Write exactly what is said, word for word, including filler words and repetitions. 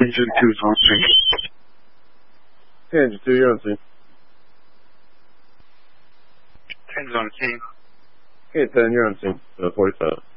Engine two is launching. Engine two, you're on scene. Ten's on scene. Okay, ten, you're on scene. Uh, forty-five.